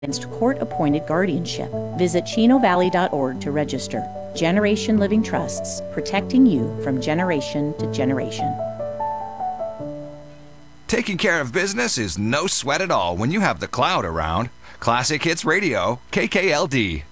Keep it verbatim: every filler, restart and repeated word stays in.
against court-appointed guardianship. Visit chino valley dot org to register. Generation Living Trusts, protecting you from generation to generation. Taking care of business is no sweat at all when you have the cloud around. Classic Hits Radio, K K L D.